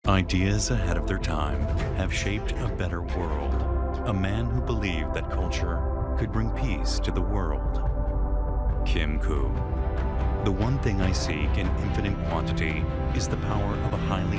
Ideas ahead of their time have shaped a better world. A man who believed that culture could bring peace to the world. Kim Koo. The one thing I seek in infinite quantity is the power of a highly